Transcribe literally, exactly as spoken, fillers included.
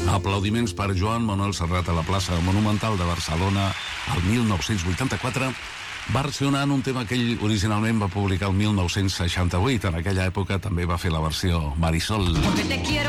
Aplaudiments per Joan Manuel Serrat a la plaça Monumental de Barcelona el mil nou-cents vuitanta-quatre, versionant un tema que ell originalment va publicar el mil nou-cents seixanta-vuit. En aquella època també va fer la versió Marisol. Porque te quiero